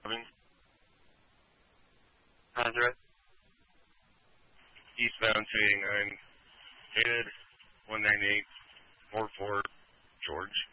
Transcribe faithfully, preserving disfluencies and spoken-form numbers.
Seven, Address? eastbound two eighty-nine, headed one nine eight four four, George.